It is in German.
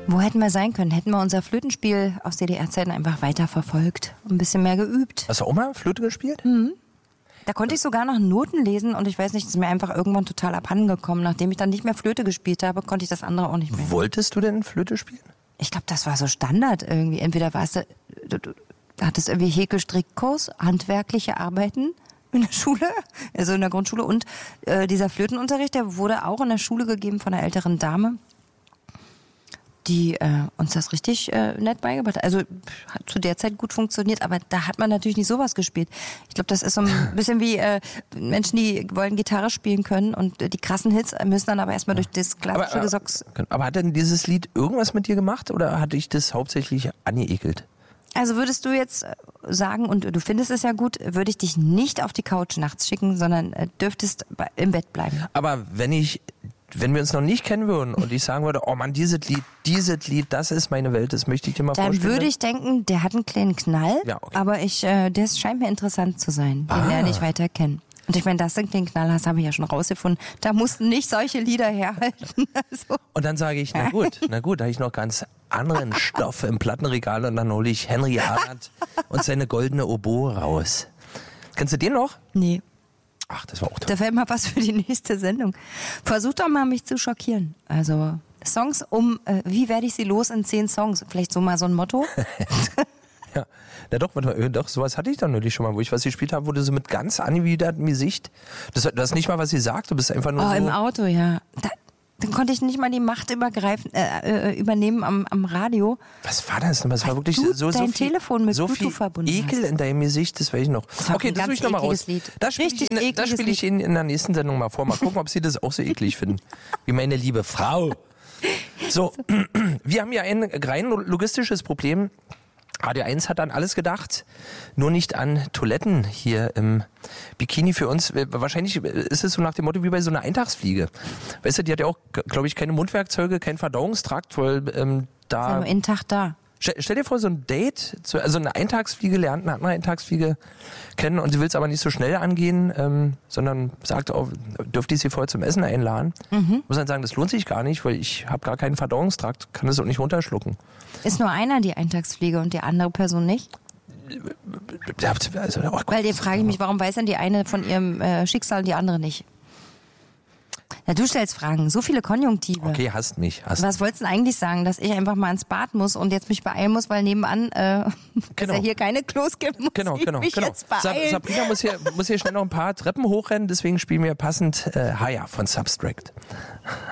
Wo hätten wir sein können? Hätten wir unser Flötenspiel aus DDR-Zeiten einfach weiterverfolgt und ein bisschen mehr geübt. Hast du auch mal Flöte gespielt? Da konnte ich sogar noch Noten lesen und ich weiß nicht, es ist mir einfach irgendwann total abhanden gekommen. Nachdem ich dann nicht mehr Flöte gespielt habe, konnte ich das andere auch nicht mehr. Wolltest du denn Flöte spielen? Ich glaube, das war so Standard irgendwie. Entweder warst du hattest irgendwie Häkel-Strickkurs, handwerkliche Arbeiten in der Schule, also in der Grundschule. Und dieser Flötenunterricht, der wurde auch in der Schule gegeben von einer älteren Dame, die uns das richtig nett beigebracht hat. Also hat zu der Zeit gut funktioniert, aber da hat man natürlich nicht sowas gespielt. Ich glaube, das ist so ein bisschen wie Menschen, die wollen Gitarre spielen können und die krassen Hits müssen dann aber erstmal durch das klassische Gesocks. Aber hat denn dieses Lied irgendwas mit dir gemacht oder hat dich das hauptsächlich angeekelt? Also würdest du jetzt sagen, und du findest es ja gut, würde ich dich nicht auf die Couch nachts schicken, sondern dürftest im Bett bleiben. Aber wenn wir uns noch nicht kennen würden und ich sagen würde, oh Mann, dieses Lied, das ist meine Welt, das möchte ich dir mal vorstellen. Dann würde ich denken, der hat einen kleinen Knall, ja, okay. aber der scheint mir interessant zu sein. Den lerne ich weiter kennen. Und ich meine, dass du einen kleinen Knall hast, habe ich ja schon rausgefunden. Da mussten nicht solche Lieder herhalten. Also. Und dann sage ich, na gut, da habe ich noch ganz anderen Stoff im Plattenregal und dann hole ich Henry Arndt und seine goldene Oboe raus. Kennst du den noch? Nee. Ach, das war auch toll. Da fällt mal was für die nächste Sendung. Versuch doch mal, mich zu schockieren. Also Songs wie werde ich sie los in 10 Songs? Vielleicht so mal so ein Motto? Ja, na doch, warte mal, doch, sowas hatte ich dann neulich schon mal, wo ich was gespielt habe, wo du so mit ganz angewidertem Gesicht, du hast nicht mal was gesagt, du bist einfach nur so... im Auto, ja. Dann konnte ich nicht mal die Macht übernehmen am Radio. Was war das? Das war wirklich so dein viel, Telefon mit so Bluetooth viel verbunden Ekel hast. in deinem Gesicht, das weiß ich noch. Okay, das will ich nochmal raus. Lied. Das spiele ich Ihnen in der nächsten Sendung mal vor. Mal gucken, ob Sie das auch so eklig finden. Wie meine liebe Frau. So, wir haben ja ein rein logistisches Problem. Radio 1 hat an alles gedacht, nur nicht an Toiletten hier im Bikini für uns. Wahrscheinlich ist es so nach dem Motto wie bei so einer Eintagsfliege. Weißt du, die hat ja auch, glaube ich, keine Mundwerkzeuge, keinen Verdauungstrakt, weil Ist ja nur einen Tag da. Stell dir vor, so ein Date, also eine Eintagsfliege lernt eine andere Eintagsfliege kennen und sie will es aber nicht so schnell angehen, sondern sagt, oh, dürfte ich sie vorher zum Essen einladen? Muss dann sagen, das lohnt sich gar nicht, weil ich habe gar keinen Verdauungstrakt, kann das auch nicht runterschlucken. Ist nur einer die Eintagsfliege und die andere Person nicht? Also, Weil den frage ich mich, warum weiß denn die eine von ihrem Schicksal und die andere nicht? Na, du stellst Fragen, so viele Konjunktive. Okay, hasst mich. Was wolltest du denn eigentlich sagen, dass ich einfach mal ins Bad muss und jetzt mich beeilen muss, weil nebenan dass ja hier keine Klos gibt, muss ich mich jetzt beeilen. Sabrina muss hier schnell noch ein paar Treppen hochrennen, deswegen spielen wir passend Haya von Substract.